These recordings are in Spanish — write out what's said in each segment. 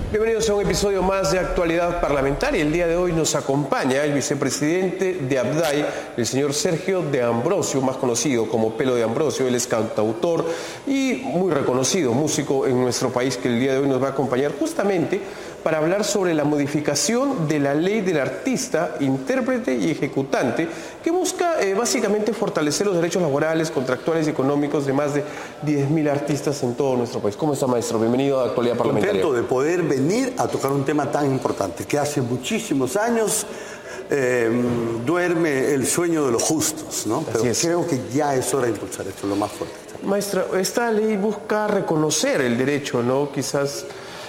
Bienvenidos a un episodio más de Actualidad Parlamentaria. El día de hoy nos acompaña el vicepresidente de ABDAI, el señor Sergio de Ambrosio, más conocido como Pelo de Ambrosio. Él es cantautor y muy reconocido músico en nuestro país, que el día de hoy nos va a acompañar justamente para hablar sobre la modificación de la ley del artista, intérprete y ejecutante, que busca básicamente fortalecer los derechos laborales, contractuales y económicos de más de 10.000 artistas en todo nuestro país. ¿Cómo está, maestro? Bienvenido a Actualidad Parlamentaria. Contento de poder venir a tocar un tema tan importante, que hace muchísimos años duerme el sueño de los justos, ¿no? Pero creo que ya es hora de impulsar esto lo más fuerte. Maestra, esta ley busca reconocer el derecho, ¿no? Quizás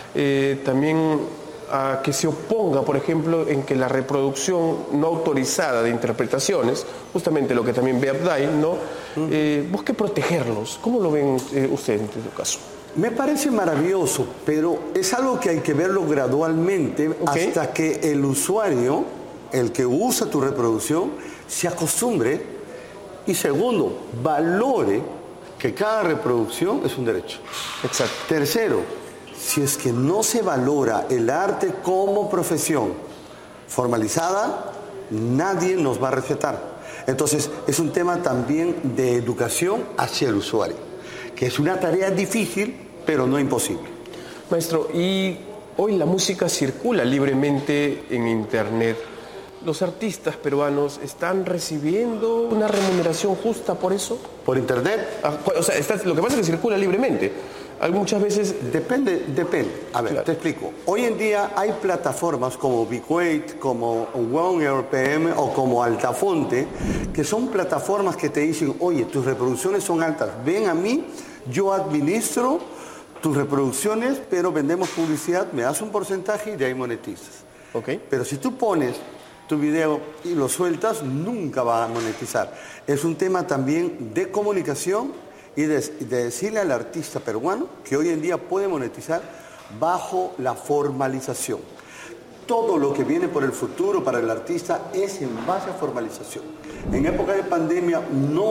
también a que se oponga, por ejemplo, en que la reproducción no autorizada de interpretaciones, justamente lo que también ve ABDAI, ¿no? Busque protegerlos. ¿Cómo lo ven ustedes en este caso? Me parece maravilloso, pero es algo que hay que verlo gradualmente hasta que el usuario, el que usa tu reproducción, se acostumbre y, segundo, valore que cada reproducción es un derecho. Exacto. Tercero, si es que no se valora el arte como profesión formalizada, nadie nos va a respetar. Entonces, es un tema también de educación hacia el usuario, que es una tarea difícil, pero no imposible. Maestro, y hoy la música circula libremente en Internet. ¿Los artistas peruanos están recibiendo una remuneración justa por eso? ¿Por Internet? O sea, lo que pasa es que circula libremente. Muchas veces... Depende. A ver, claro. Te explico. Hoy en día hay plataformas como Biquate, como OneRPM o como Altafonte, que son plataformas que te dicen, oye, tus reproducciones son altas, ven a mí, yo administro tus reproducciones, pero vendemos publicidad, me das un porcentaje y de ahí monetizas. Pero si tú pones tu video y lo sueltas, nunca va a monetizar. Es un tema también de comunicación y de decirle al artista peruano que hoy en día puede monetizar bajo la formalización. Todo lo que viene por el futuro para el artista es en base a formalización. En época de pandemia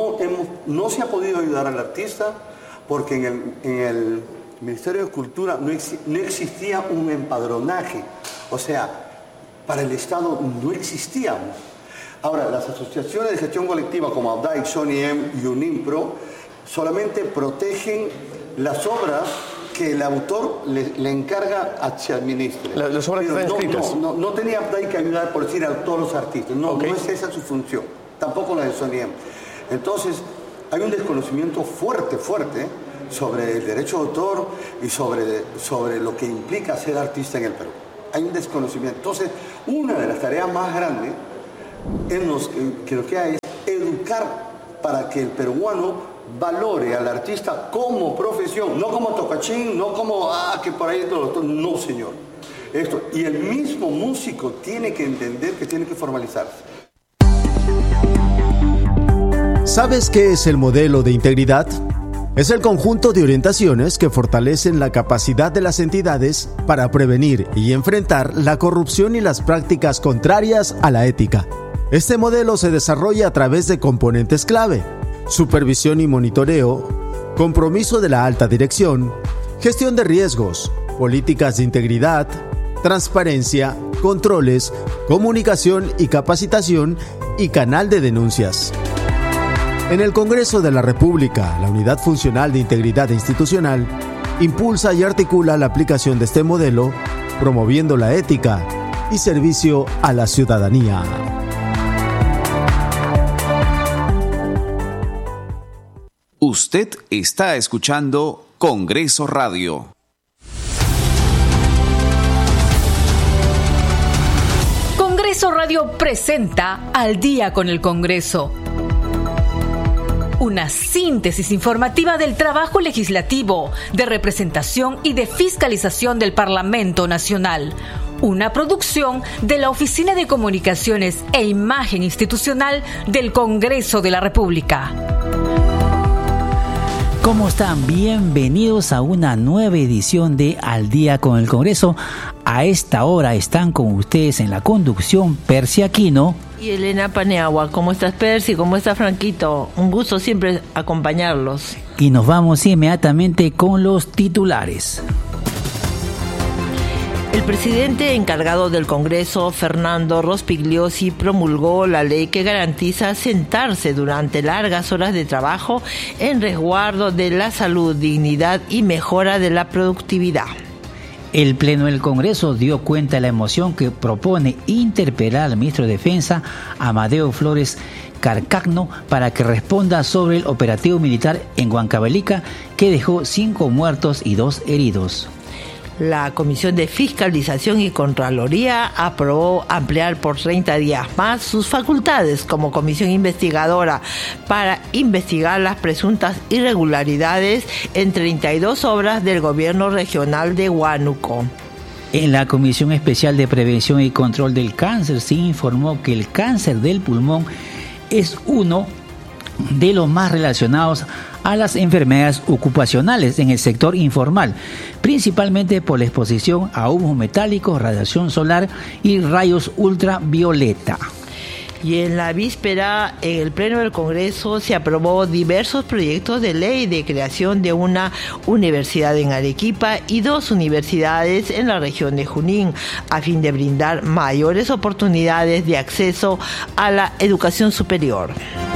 no se ha podido ayudar al artista porque en el Ministerio de Cultura no existía un empadronaje. O sea, para el Estado no existíamos. Ahora, las asociaciones de gestión colectiva como ABDAI, Sony M y Unimpro solamente protegen las obras que el autor le encarga a que se administre. Las obras que están escritas. No tenía ABDAI que ayudar, por decir, a todos los artistas. No es esa su función. Tampoco la de Sony M. Entonces, hay un desconocimiento fuerte sobre el derecho de autor y sobre lo que implica ser artista en el Perú. Hay un desconocimiento. Entonces, una de las tareas más grandes que nos queda es educar para que el peruano valore al artista como profesión, no como tocachín, no como, que por ahí todo. No, señor. Y el mismo músico tiene que entender que tiene que formalizarse. ¿Sabes qué es el modelo de integridad? Es el conjunto de orientaciones que fortalecen la capacidad de las entidades para prevenir y enfrentar la corrupción y las prácticas contrarias a la ética. Este modelo se desarrolla a través de componentes clave: supervisión y monitoreo, compromiso de la alta dirección, gestión de riesgos, políticas de integridad, transparencia, controles, comunicación y capacitación y canal de denuncias. En el Congreso de la República, la Unidad Funcional de Integridad Institucional impulsa y articula la aplicación de este modelo, promoviendo la ética y servicio a la ciudadanía. Usted está escuchando Congreso Radio. Congreso Radio presenta Al Día con el Congreso. Una síntesis informativa del trabajo legislativo, de representación y de fiscalización del Parlamento Nacional. Una producción de la Oficina de Comunicaciones e Imagen Institucional del Congreso de la República. ¿Cómo están? Bienvenidos a una nueva edición de Al Día con el Congreso. A esta hora están con ustedes en la conducción Percy Aquino y Elena Paniagua. ¿Cómo estás, Percy? ¿Cómo estás, Franquito? Un gusto siempre acompañarlos. Y nos vamos inmediatamente con los titulares. El presidente encargado del Congreso, Fernando Rospigliosi, promulgó la ley que garantiza sentarse durante largas horas de trabajo en resguardo de la salud, dignidad y mejora de la productividad. El Pleno del Congreso dio cuenta de la moción que propone interpelar al ministro de Defensa, Amadeo Flores Carcagno, para que responda sobre el operativo militar en Huancavelica que dejó 5 muertos y 2 heridos. La Comisión de Fiscalización y Contraloría aprobó ampliar por 30 días más sus facultades como comisión investigadora para investigar las presuntas irregularidades en 32 obras del gobierno regional de Huánuco. En la Comisión Especial de Prevención y Control del Cáncer se informó que el cáncer del pulmón es uno de los más relacionados a las enfermedades ocupacionales en el sector informal, principalmente por la exposición a humos metálicos, radiación solar y rayos ultravioleta. Y en la víspera, en el Pleno del Congreso se aprobó diversos proyectos de ley de creación de una universidad en Arequipa y 2 universidades en la región de Junín, a fin de brindar mayores oportunidades de acceso a la educación superior.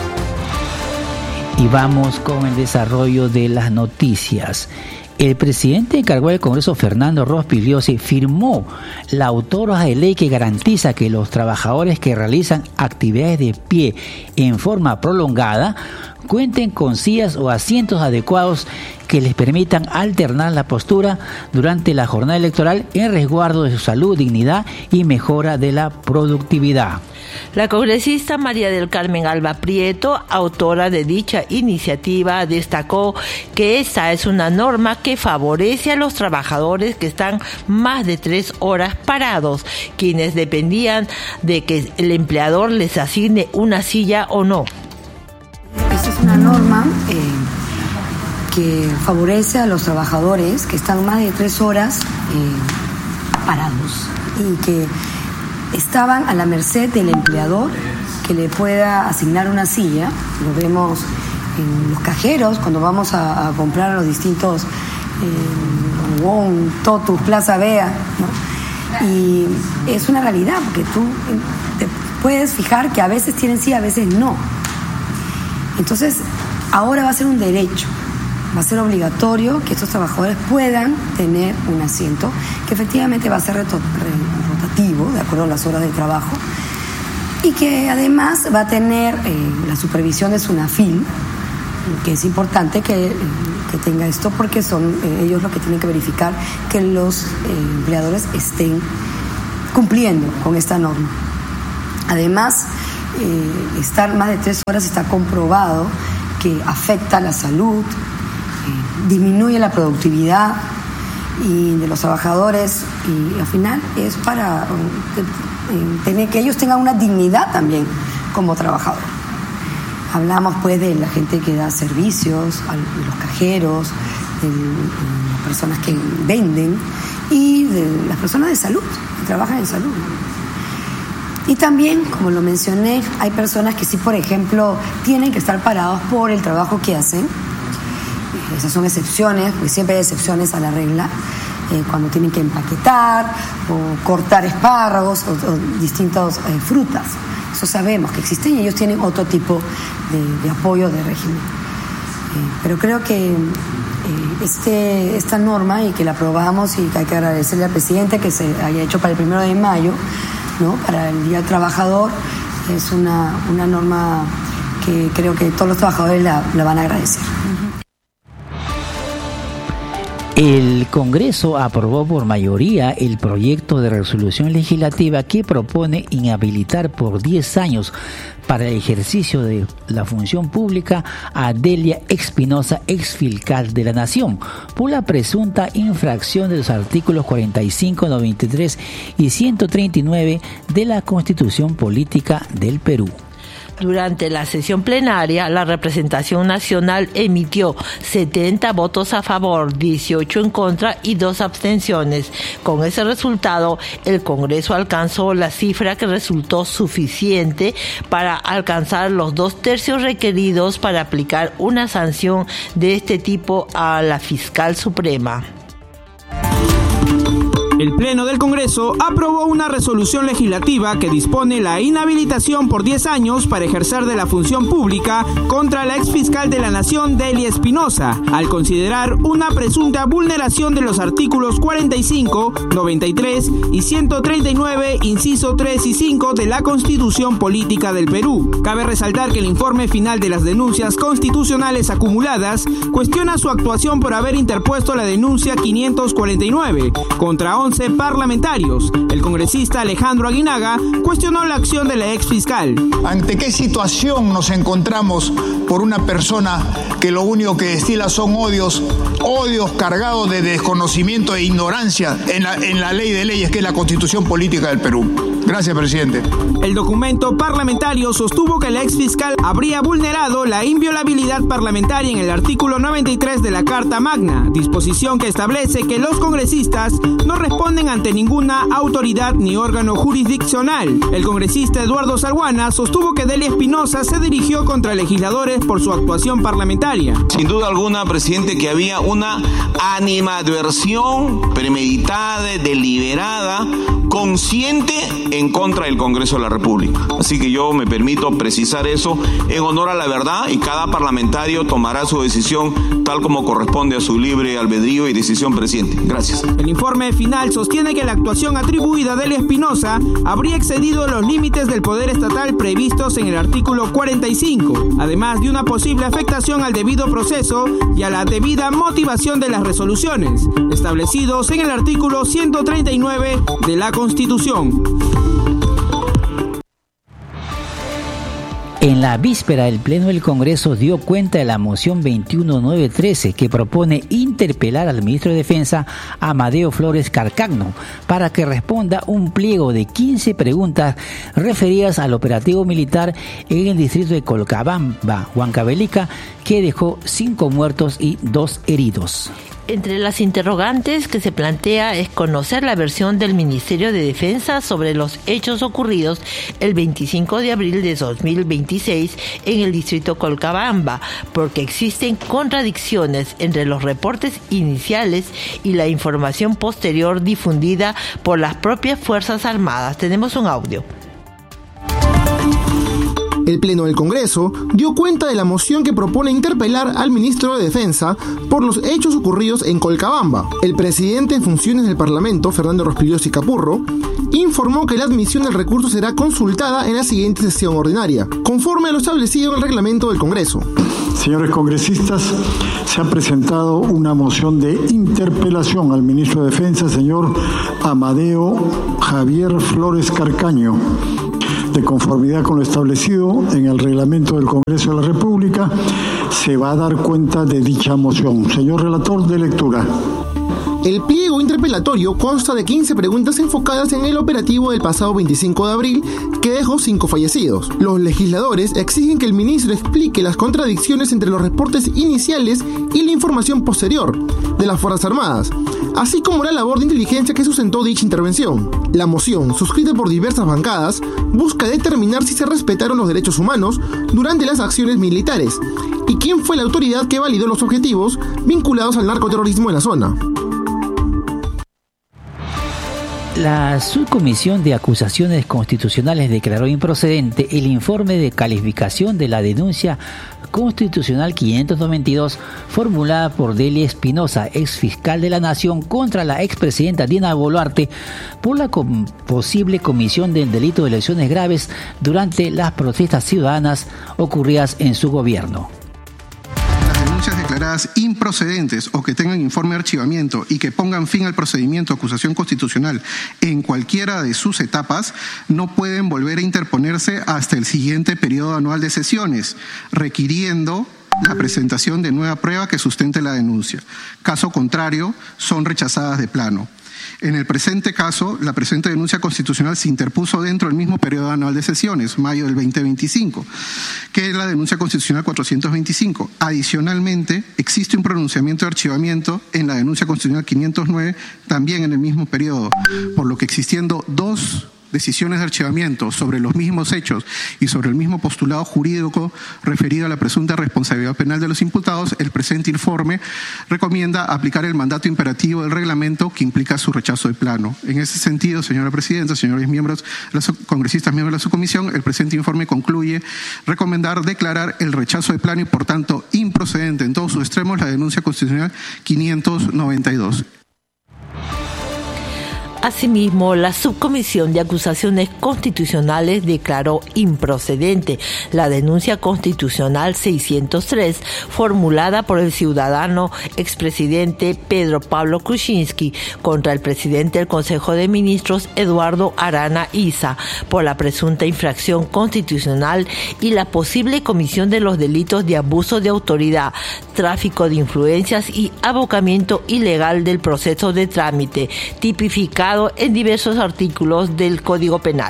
Y vamos con el desarrollo de las noticias. El presidente encargado del Congreso, Fernando Rospigliosi, firmó la autora de ley que garantiza que los trabajadores que realizan actividades de pie en forma prolongada cuenten con sillas o asientos adecuados que les permitan alternar la postura durante la jornada electoral en resguardo de su salud, dignidad y mejora de la productividad. La congresista María del Carmen Alba Prieto, autora de dicha iniciativa, destacó que esta es una norma que favorece a los trabajadores que están más de 3 horas parados, quienes dependían de que el empleador les asigne una silla o no. Esta es una norma que favorece a los trabajadores que están más de 3 horas parados y que estaban a la merced del empleador que le pueda asignar una silla. Lo vemos en los cajeros cuando vamos a comprar a los distintos Totus, Plaza Vea, ¿no? Y es una realidad porque tú te puedes fijar que a veces tienen silla, a veces no. Entonces ahora va a ser un derecho, va a ser obligatorio que estos trabajadores puedan tener un asiento que efectivamente va a ser rotativo, de acuerdo a las horas de trabajo, y que además va a tener la supervisión de SUNAFIL, que es importante que tenga esto porque son ellos los que tienen que verificar que los empleadores estén cumpliendo con esta norma. Además, estar más de 3 horas está comprobado que afecta la salud, disminuye la productividad y de los trabajadores, y al final es para tener que ellos tengan una dignidad también como trabajador. Hablamos pues de la gente que da servicios, de los cajeros, de las personas que venden y de las personas de salud, que trabajan en salud. Y también, como lo mencioné, hay personas que sí, por ejemplo, tienen que estar parados por el trabajo que hacen. Esas son excepciones, pues siempre hay excepciones a la regla, cuando tienen que empaquetar o cortar espárragos o distintas frutas. Eso sabemos que existen y ellos tienen otro tipo de apoyo de régimen. Pero creo que esta norma, y que la aprobamos, y que hay que agradecerle al presidente que se haya hecho para el 1 de mayo, ¿no? Para el Día del Trabajador, es una norma que creo que todos los trabajadores la van a agradecer. El Congreso aprobó por mayoría el proyecto de resolución legislativa que propone inhabilitar por 10 años para el ejercicio de la función pública a Delia Espinosa, exfiscal de la Nación, por la presunta infracción de los artículos 45, 93 y 139 de la Constitución Política del Perú. Durante la sesión plenaria, la representación nacional emitió 70 votos a favor, 18 en contra y 2 abstenciones. Con ese resultado, el Congreso alcanzó la cifra que resultó suficiente para alcanzar los 2/3 requeridos para aplicar una sanción de este tipo a la fiscal suprema. El Pleno del Congreso aprobó una resolución legislativa que dispone la inhabilitación por 10 años para ejercer de la función pública contra la exfiscal de la Nación, Delia Espinosa, al considerar una presunta vulneración de los artículos 45, 93 y 139, inciso 3 y 5 de la Constitución Política del Perú. Cabe resaltar que el informe final de las denuncias constitucionales acumuladas cuestiona su actuación por haber interpuesto la denuncia 549 contra 11 parlamentarios. El congresista Alejandro Aguinaga cuestionó la acción de la exfiscal. ¿Ante qué situación nos encontramos por una persona que lo único que destila son odios cargados de desconocimiento e ignorancia en la ley de leyes que es la Constitución Política del Perú? Gracias, presidente. El documento parlamentario sostuvo que la exfiscal habría vulnerado la inviolabilidad parlamentaria en el artículo 93 de la Carta Magna, disposición que establece que los congresistas no responden ante ninguna autoridad ni órgano jurisdiccional. El congresista Eduardo Salguana sostuvo que Delia Espinosa se dirigió contra legisladores por su actuación parlamentaria. Sin duda alguna, presidente, que había una animadversión premeditada, deliberada, consciente en contra del Congreso de la República. Así que yo me permito precisar eso en honor a la verdad, y cada parlamentario tomará su decisión tal como corresponde a su libre albedrío y decisión, presidente. Gracias. El informe final sostiene que la actuación atribuida a Delia Espinosa habría excedido los límites del poder estatal previstos en el artículo 45, además de una posible afectación al debido proceso y a la debida motivación de las resoluciones, establecidos en el artículo 139 de la Constitución. En la víspera, el Pleno del Congreso dio cuenta de la moción 21913 que propone interpelar al ministro de Defensa, Amadeo Flores Carcagno, para que responda un pliego de 15 preguntas referidas al operativo militar en el distrito de Colcabamba, Huancavelica, que dejó 5 muertos y 2 heridos. Entre las interrogantes que se plantea es conocer la versión del Ministerio de Defensa sobre los hechos ocurridos el 25 de abril de 2026 en el distrito Colcabamba, porque existen contradicciones entre los reportes iniciales y la información posterior difundida por las propias Fuerzas Armadas. Tenemos un audio. El Pleno del Congreso dio cuenta de la moción que propone interpelar al ministro de Defensa por los hechos ocurridos en Colcabamba. El presidente en funciones del Parlamento, Fernando Rospigliosi Capurro, informó que la admisión del recurso será consultada en la siguiente sesión ordinaria, conforme a lo establecido en el reglamento del Congreso. Señores congresistas, se ha presentado una moción de interpelación al ministro de Defensa, señor Amadeo Javier Flores Carcaño. De conformidad con lo establecido en el reglamento del Congreso de la República, se va a dar cuenta de dicha moción. Señor relator, de lectura. El pliego interpelatorio consta de 15 preguntas enfocadas en el operativo del pasado 25 de abril, que dejó 5 fallecidos. Los legisladores exigen que el ministro explique las contradicciones entre los reportes iniciales y la información posterior de las Fuerzas Armadas, así como la labor de inteligencia que sustentó dicha intervención. La moción, suscrita por diversas bancadas, busca determinar si se respetaron los derechos humanos durante las acciones militares y quién fue la autoridad que validó los objetivos vinculados al narcoterrorismo en la zona. La Subcomisión de Acusaciones Constitucionales declaró improcedente el informe de calificación de la denuncia constitucional 592 formulada por Delia Espinosa, exfiscal de la Nación, contra la expresidenta Dina Boluarte por la posible comisión del delito de lesiones graves durante las protestas ciudadanas ocurridas en su gobierno. Declaradas improcedentes o que tengan informe de archivamiento y que pongan fin al procedimiento de acusación constitucional en cualquiera de sus etapas, no pueden volver a interponerse hasta el siguiente periodo anual de sesiones, requiriendo la presentación de nueva prueba que sustente la denuncia. Caso contrario, son rechazadas de plano. En el presente caso, la presente denuncia constitucional se interpuso dentro del mismo periodo anual de sesiones, mayo del 2025, que es la denuncia constitucional 425. Adicionalmente, existe un pronunciamiento de archivamiento en la denuncia constitucional 509, también en el mismo periodo, por lo que existiendo dos decisiones de archivamiento sobre los mismos hechos y sobre el mismo postulado jurídico referido a la presunta responsabilidad penal de los imputados, el presente informe recomienda aplicar el mandato imperativo del reglamento que implica su rechazo de plano. En ese sentido, señora presidenta, señores miembros, los congresistas miembros de la subcomisión, el presente informe concluye recomendar declarar el rechazo de plano y, por tanto, improcedente en todos sus extremos la denuncia constitucional 592. Asimismo, la Subcomisión de Acusaciones Constitucionales declaró improcedente la denuncia constitucional 603 formulada por el ciudadano expresidente Pedro Pablo Kuczynski contra el presidente del Consejo de Ministros Eduardo Arana Issa por la presunta infracción constitucional y la posible comisión de los delitos de abuso de autoridad, tráfico de influencias y abocamiento ilegal del proceso de trámite, tipificado en diversos artículos del Código Penal.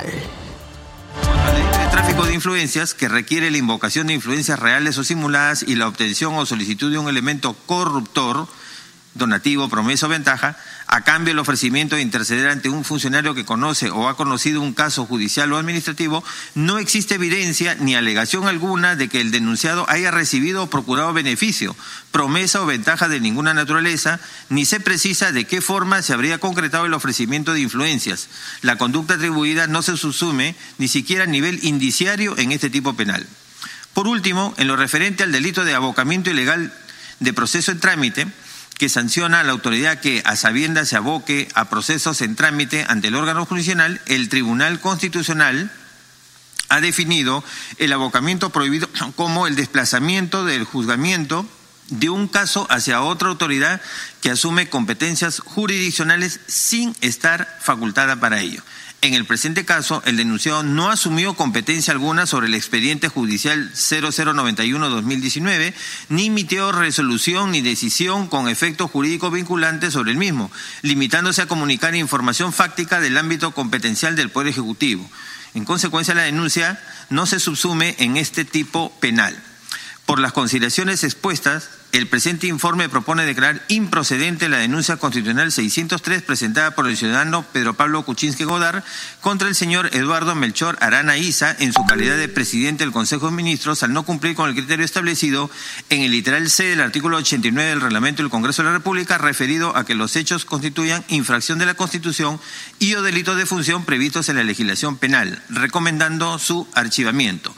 El delito de tráfico de influencias, que requiere la invocación de influencias reales o simuladas y la obtención o solicitud de un elemento corruptor, donativo, promesa o ventaja, a cambio del ofrecimiento de interceder ante un funcionario que conoce o ha conocido un caso judicial o administrativo, no existe evidencia ni alegación alguna de que el denunciado haya recibido o procurado beneficio, promesa o ventaja de ninguna naturaleza, ni se precisa de qué forma se habría concretado el ofrecimiento de influencias. La conducta atribuida no se subsume ni siquiera a nivel indiciario en este tipo penal. Por último, en lo referente al delito de abocamiento ilegal de proceso en trámite, que sanciona a la autoridad que a sabiendas se aboque a procesos en trámite ante el órgano jurisdiccional, el Tribunal Constitucional ha definido el abocamiento prohibido como el desplazamiento del juzgamiento de un caso hacia otra autoridad que asume competencias jurisdiccionales sin estar facultada para ello. En el presente caso, el denunciado no asumió competencia alguna sobre el expediente judicial 0091-2019, ni emitió resolución ni decisión con efecto jurídico vinculante sobre el mismo, limitándose a comunicar información fáctica del ámbito competencial del Poder Ejecutivo. En consecuencia, la denuncia no se subsume en este tipo penal. Por las consideraciones expuestas, el presente informe propone declarar improcedente la denuncia constitucional 603 presentada por el ciudadano Pedro Pablo Kuczynski Godard contra el señor Eduardo Melchor Arana Issa en su calidad de presidente del Consejo de Ministros al no cumplir con el criterio establecido en el literal C del artículo 89 del Reglamento del Congreso de la República referido a que los hechos constituyan infracción de la Constitución y o delitos de función previstos en la legislación penal, recomendando su archivamiento.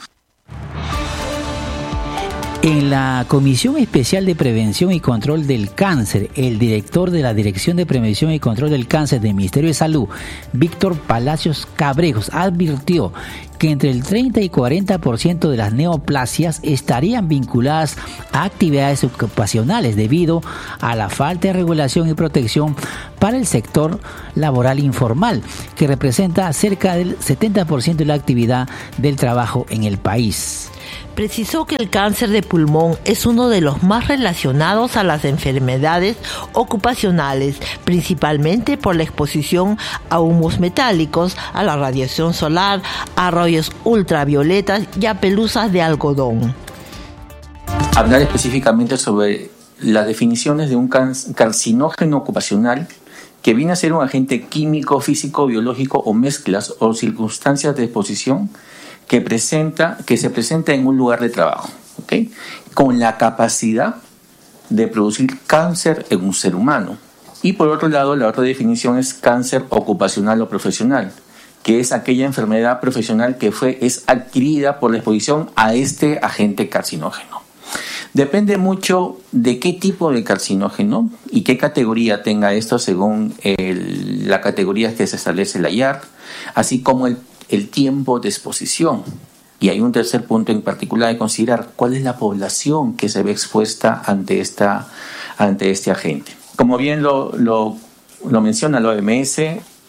En la Comisión Especial de Prevención y Control del Cáncer, el director de la Dirección de Prevención y Control del Cáncer del Ministerio de Salud, Víctor Palacios Cabrejos, advirtió que entre el 30 y 40% de las neoplasias estarían vinculadas a actividades ocupacionales debido a la falta de regulación y protección para el sector laboral informal, que representa cerca del 70% de la actividad del trabajo en el país. Precisó que el cáncer de pulmón es uno de los más relacionados a las enfermedades ocupacionales, principalmente por la exposición a humos metálicos, a la radiación solar, a rayos ultravioletas y a pelusas de algodón. Hablar específicamente sobre las definiciones de un carcinógeno ocupacional, que viene a ser un agente químico, físico, biológico o mezclas o circunstancias de exposición que se presenta en un lugar de trabajo, ¿okay? Con la capacidad de producir cáncer en un ser humano. Y por otro lado, la otra definición es cáncer ocupacional o profesional, que es aquella enfermedad profesional que es adquirida por la exposición a este agente carcinógeno. Depende mucho de qué tipo de carcinógeno y qué categoría tenga esto según la categoría que se establece en la IARC, así como el tiempo de exposición. Y hay un tercer punto en particular de considerar: cuál es la población que se ve expuesta ante este agente. Como bien lo menciona la OMS,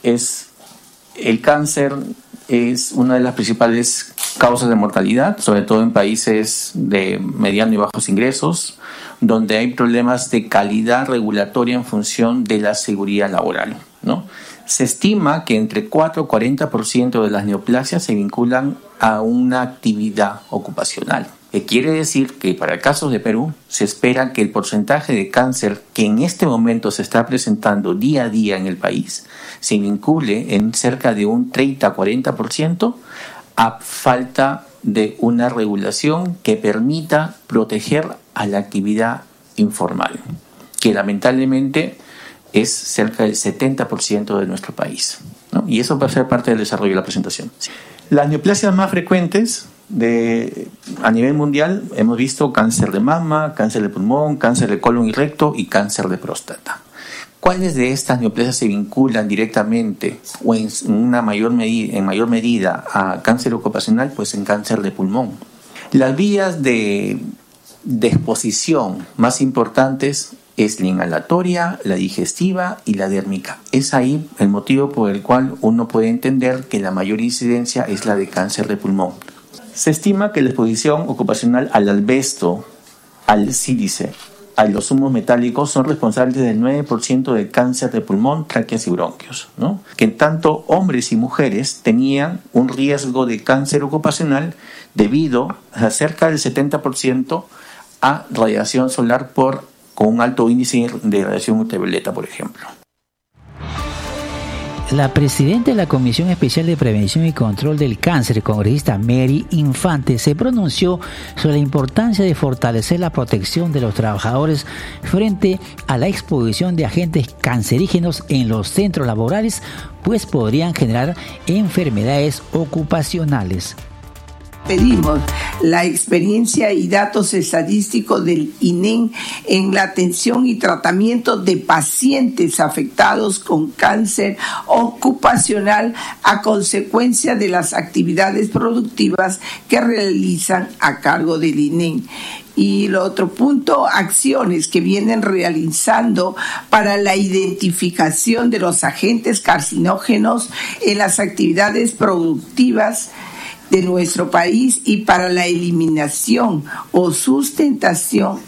el cáncer es una de las principales causas de mortalidad, sobre todo en países de mediano y bajos ingresos, donde hay problemas de calidad regulatoria en función de la seguridad laboral, ¿no? Se estima que entre 4 y 40% de las neoplasias se vinculan a una actividad ocupacional, Quiere decir que para el caso de Perú se espera que el porcentaje de cáncer que en este momento se está presentando día a día en el país se vincule en cerca de un 30-40% a falta de una regulación que permita proteger a la actividad informal, que lamentablemente es cerca del 70% de nuestro país, ¿no? Y eso va a ser parte del desarrollo de la presentación. Las neoplasias más frecuentes a nivel mundial hemos visto cáncer de mama, cáncer de pulmón, cáncer de colon y recto y cáncer de próstata. ¿Cuáles de estas neoplasias se vinculan directamente o en mayor medida a cáncer ocupacional? Pues en cáncer de pulmón. Las vías de exposición más importantes es la inhalatoria, la digestiva y la dérmica. Es ahí el motivo por el cual uno puede entender que la mayor incidencia es la de cáncer de pulmón. Se estima que la exposición ocupacional al asbesto, al sílice, a los humos metálicos son responsables del 9% del cáncer de pulmón, tráqueas y bronquios, ¿no? Que en tanto hombres y mujeres tenían un riesgo de cáncer ocupacional debido a cerca del 70% a radiación solar con un alto índice de radiación ultravioleta, por ejemplo. La presidenta de la Comisión Especial de Prevención y Control del Cáncer, congresista Mary Infante, se pronunció sobre la importancia de fortalecer la protección de los trabajadores frente a la exposición de agentes cancerígenos en los centros laborales, pues podrían generar enfermedades ocupacionales. Pedimos la experiencia y datos estadísticos del INEN en la atención y tratamiento de pacientes afectados con cáncer ocupacional a consecuencia de las actividades productivas que realizan a cargo del INEN. Y el otro punto, acciones que vienen realizando para la identificación de los agentes carcinógenos en las actividades productivas de nuestro país y para la eliminación o sustitución,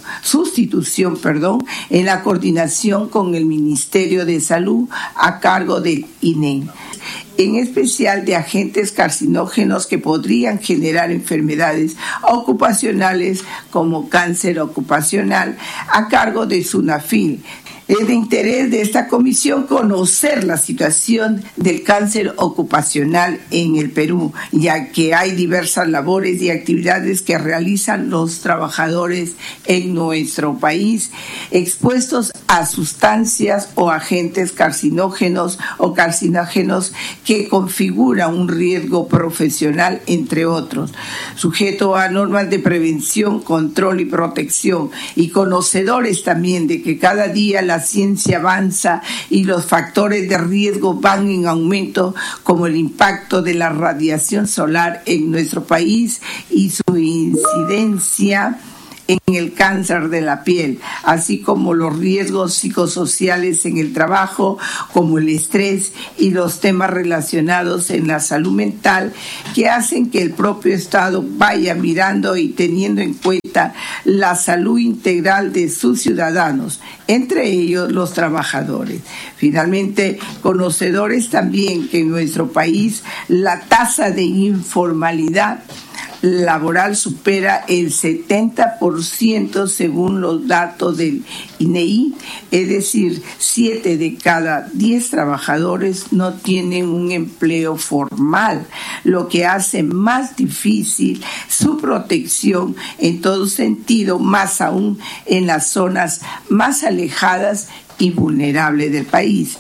en la coordinación con el Ministerio de Salud a cargo del INEN, en especial de agentes carcinógenos que podrían generar enfermedades ocupacionales como cáncer ocupacional a cargo de SUNAFIL. Es de interés de esta comisión conocer la situación del cáncer ocupacional en el Perú, ya que hay diversas labores y actividades que realizan los trabajadores en nuestro país expuestos a sustancias o agentes carcinógenos o carcinógenos que configuran un riesgo profesional, entre otros, sujeto a normas de prevención, control y protección, y conocedores también de que cada día la ciencia avanza y los factores de riesgo van en aumento, como el impacto de la radiación solar en nuestro país y su incidencia en el cáncer de la piel, así como los riesgos psicosociales en el trabajo, como el estrés y los temas relacionados en la salud mental, que hacen que el propio Estado vaya mirando y teniendo en cuenta la salud integral de sus ciudadanos, entre ellos los trabajadores. Finalmente, conocedores también que en nuestro país la tasa de informalidad laboral supera el 70% según los datos del INEI, es decir, 7 de cada 10 trabajadores no tienen un empleo formal, lo que hace más difícil su protección en todo sentido, más aún en las zonas más alejadas y vulnerables del país.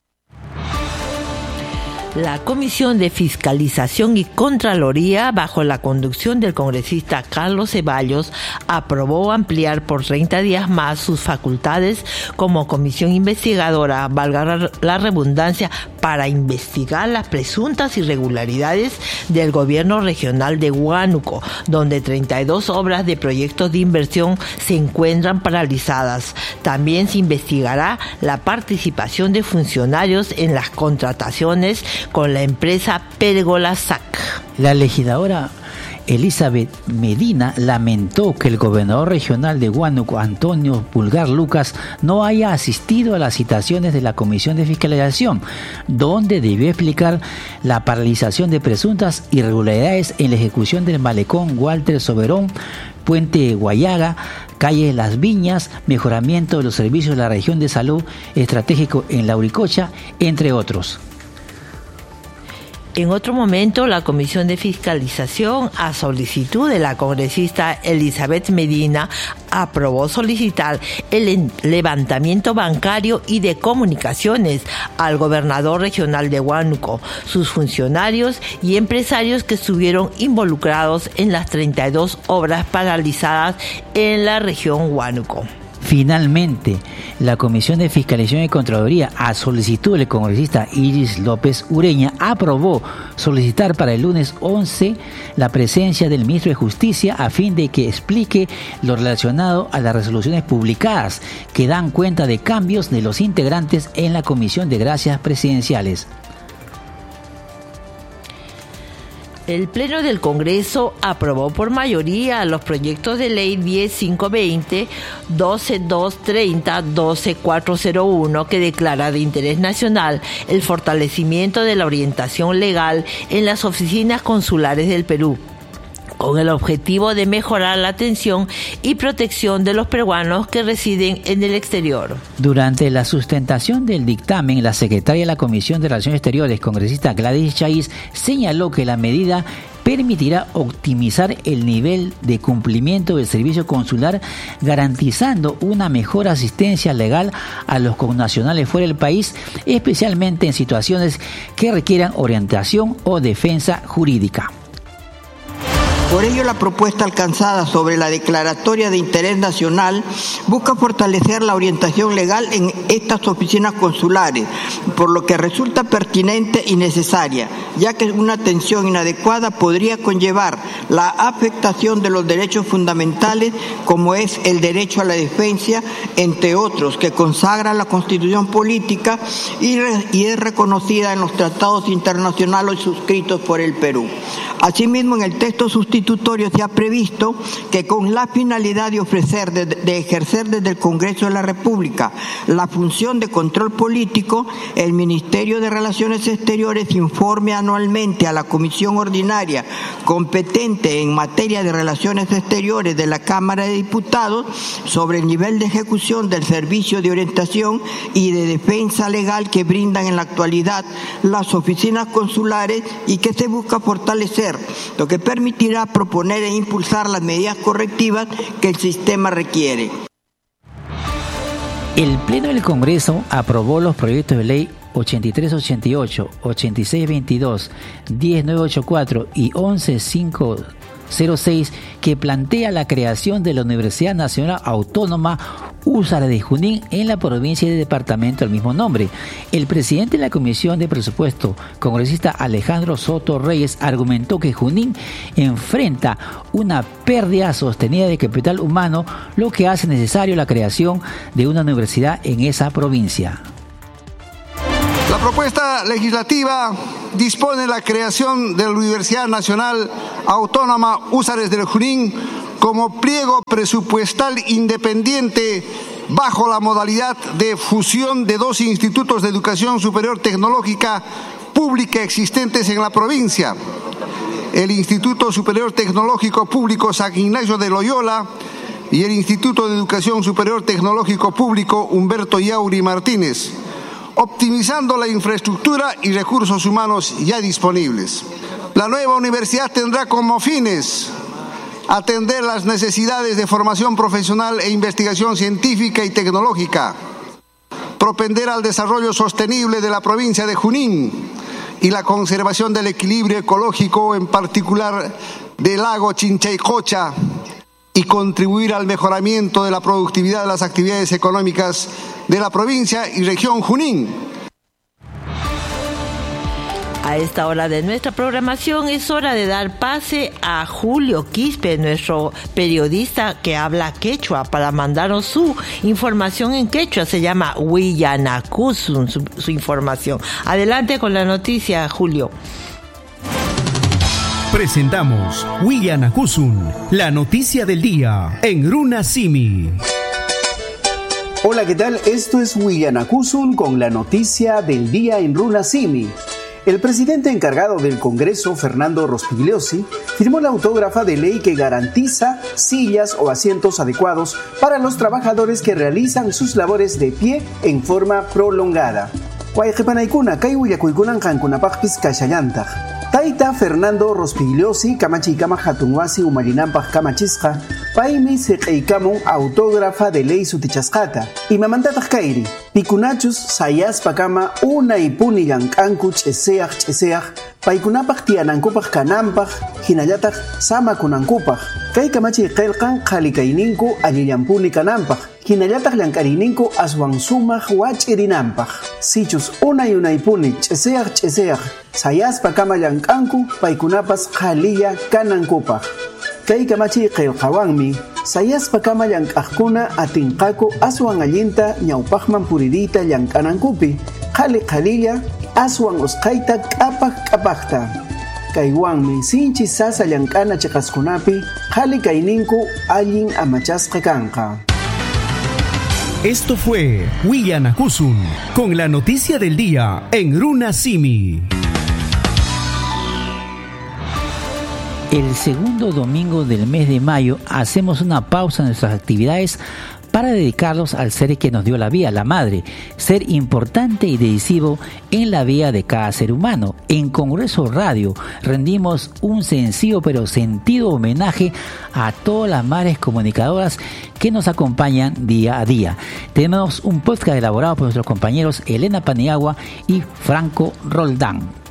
La Comisión de Fiscalización y Contraloría, bajo la conducción del congresista Carlos Ceballos, aprobó ampliar por 30 días más sus facultades como comisión investigadora, valga la redundancia, para investigar las presuntas irregularidades del gobierno regional de Huánuco, donde 32 obras de proyectos de inversión se encuentran paralizadas. También se investigará la participación de funcionarios en las contrataciones con la empresa Pérgola SAC. La legisladora Elizabeth Medina lamentó que el gobernador regional de Huánuco, Antonio Pulgar Lucas, no haya asistido a las citaciones de la Comisión de Fiscalización, donde debió explicar la paralización de presuntas irregularidades en la ejecución del malecón Walter Soberón, Puente Guayaga, calle Las Viñas, mejoramiento de los servicios de la región de salud estratégico en Lauricocha, entre otros. En otro momento, la Comisión de Fiscalización, a solicitud de la congresista Elizabeth Medina, aprobó solicitar el levantamiento bancario y de comunicaciones al gobernador regional de Huánuco, sus funcionarios y empresarios que estuvieron involucrados en las 32 obras paralizadas en la región Huánuco. Finalmente, la Comisión de Fiscalización y Contraloría, a solicitud del congresista Iris López Ureña, aprobó solicitar para el lunes 11 la presencia del ministro de Justicia a fin de que explique lo relacionado a las resoluciones publicadas que dan cuenta de cambios de los integrantes en la Comisión de Gracias Presidenciales. El Pleno del Congreso aprobó por mayoría los proyectos de ley 10520, 12230, 12401 que declara de interés nacional el fortalecimiento de la orientación legal en las oficinas consulares del Perú, con el objetivo de mejorar la atención y protección de los peruanos que residen en el exterior. Durante la sustentación del dictamen, la secretaria de la Comisión de Relaciones Exteriores, congresista Gladys Chaiz, señaló que la medida permitirá optimizar el nivel de cumplimiento del servicio consular, garantizando una mejor asistencia legal a los connacionales fuera del país, especialmente en situaciones que requieran orientación o defensa jurídica. Por ello, la propuesta alcanzada sobre la declaratoria de interés nacional busca fortalecer la orientación legal en estas oficinas consulares, por lo que resulta pertinente y necesaria, ya que una atención inadecuada podría conllevar la afectación de los derechos fundamentales, como es el derecho a la defensa, entre otros, que consagra la Constitución Política y es reconocida en los tratados internacionales suscritos por el Perú. Asimismo, en el texto sustitutorio se ha previsto que con la finalidad de ejercer desde el Congreso de la República la función de control político, el Ministerio de Relaciones Exteriores informe anualmente a la Comisión Ordinaria competente en materia de Relaciones Exteriores de la Cámara de Diputados sobre el nivel de ejecución del servicio de orientación y de defensa legal que brindan en la actualidad las oficinas consulares y que se busca fortalecer, lo que permitirá proponer e impulsar las medidas correctivas que el sistema requiere. El Pleno del Congreso aprobó los proyectos de ley 8388, 8622, 10984 y 11506 que plantea la creación de la Universidad Nacional Autónoma Húsares de Junín en la provincia y departamento del mismo nombre. El presidente de la Comisión de Presupuesto, congresista Alejandro Soto Reyes, argumentó que Junín enfrenta una pérdida sostenida de capital humano, lo que hace necesario la creación de una universidad en esa provincia. La propuesta legislativa dispone la creación de la Universidad Nacional Autónoma Húsares del Junín como pliego presupuestal independiente bajo la modalidad de fusión de dos institutos de educación superior tecnológica pública existentes en la provincia: el Instituto Superior Tecnológico Público San Ignacio de Loyola y el Instituto de Educación Superior Tecnológico Público Humberto Yauri Martínez, optimizando la infraestructura y recursos humanos ya disponibles. La nueva universidad tendrá como fines atender las necesidades de formación profesional e investigación científica y tecnológica, propender al desarrollo sostenible de la provincia de Junín y la conservación del equilibrio ecológico, en particular del lago Chinchaycocha, y contribuir al mejoramiento de la productividad de las actividades económicas de la provincia y región Junín. A esta hora de nuestra programación es hora de dar pase a Julio Quispe, nuestro periodista que habla quechua, para mandarnos su información en quechua. Se llama Huillanacusun, su información. Adelante con la noticia, Julio. Presentamos Huillanacusun, la noticia del día en Runa Simi. Hola, ¿qué tal? Esto es Huillanacusun con la noticia del día en Runa Simi. El presidente encargado del Congreso, Fernando Rospigliosi, firmó la autógrafa de ley que garantiza sillas o asientos adecuados para los trabajadores que realizan sus labores de pie en forma prolongada. Wayqipanaykuna kay willakuykunan qankunapaqpis kashallantaq. Taita Fernando Rospigliosi kamachiykama hatun wasi umallinanpaq kamachisqa, paymi siq'iykamun autógrafa de ley sutichasqata. Imamantataq kayri, pikunachus sayaspa kama unaypuni llank'anku ch'iseyaq paykunapaq tiyanankupaq kananpaq hinallataq samakunankupaq. Kay kamachiy qillqan qhalikayninku allillampuni kananpaq, hinallataq llank'ariyninku aswan sumaq wach'irinanpaq. Sichus unaypuni ch'iseyaq sayaspa kama llank'anku paykunapas qhalilla kanankupaq. Kay kamachiy qillqawanmi sayaspa kama llank'aqkuna atinqaku aswan allinta ñawpaqman puririyta llank'anankupi, qhalilla aswan usqayta k'apaqta. Kaywanmi sinchi sasa llank'ana chiqaskunapi qhalikayninku allin amachasqa kanqa. Esto fue William Akusun con la noticia del día en Runa Simi. El segundo domingo del mes de mayo hacemos una pausa en nuestras actividades para dedicarlos al ser que nos dio la vida, la madre, ser importante y decisivo en la vida de cada ser humano. En Congreso Radio rendimos un sencillo pero sentido homenaje a todas las madres comunicadoras que nos acompañan día a día. Tenemos un podcast elaborado por nuestros compañeros Elena Paniagua y Franco Roldán.